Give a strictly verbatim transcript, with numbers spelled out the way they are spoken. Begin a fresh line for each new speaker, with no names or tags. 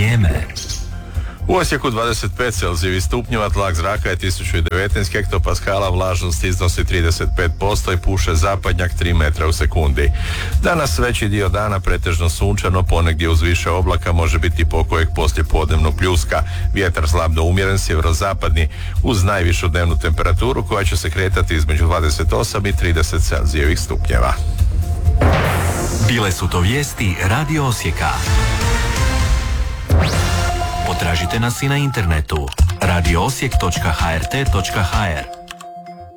Vrijeme.
U Osijeku dvadeset pet celzijevih stupnjeva, tlak zraka je tisuću devetnaest hektopaskala, vlažnost iznosi trideset pet posto i puše zapadnjak tri metra u sekundi. Danas veći dio dana pretežno sunčano, ponegdje uz više oblaka može biti pokojeg poslijepodnevnog pljuska. Vjetar slab do umjeren sjeverozapadni uz najvišu dnevnu temperaturu koja će se kretati između dvadeset osam i trideset celzijevih stupnjeva.
Bile su to vijesti Radio Osijeka. Potražite nas i na internetu radio osijek točka h r t točka h r.